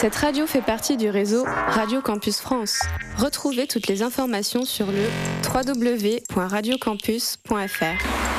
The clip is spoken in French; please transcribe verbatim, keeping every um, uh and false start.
Cette radio fait partie du réseau Radio Campus France. Retrouvez toutes les informations sur le w w w point radio campus point f r.